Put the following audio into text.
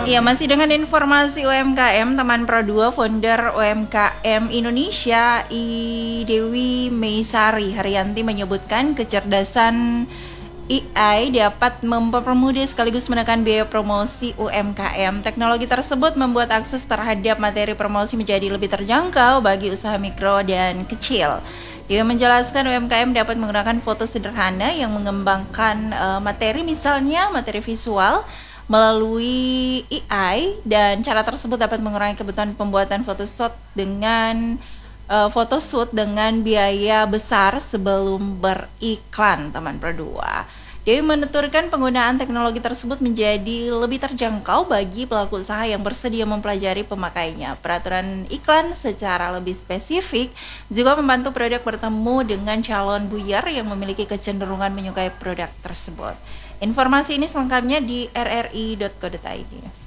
Ya, masih dengan informasi UMKM, teman Pro 2, founder UMKM Indonesia, I Dewi Meisari Haryanti menyebutkan kecerdasan AI dapat mempermudah sekaligus menekan biaya promosi UMKM. Teknologi tersebut membuat akses terhadap materi promosi menjadi lebih terjangkau bagi usaha mikro dan kecil. Dia menjelaskan UMKM dapat menggunakan foto sederhana yang mengembangkan materi, misalnya materi visual, melalui AI, dan cara tersebut dapat mengurangi kebutuhan pembuatan photoshoot dengan biaya besar sebelum beriklan, teman Pro 2. Dewi menuturkan penggunaan teknologi tersebut menjadi lebih terjangkau bagi pelaku usaha yang bersedia mempelajari pemakainya. Peraturan iklan secara lebih spesifik juga membantu produk bertemu dengan calon buyer yang memiliki kecenderungan menyukai produk tersebut. Informasi ini selengkapnya di rri.co.id.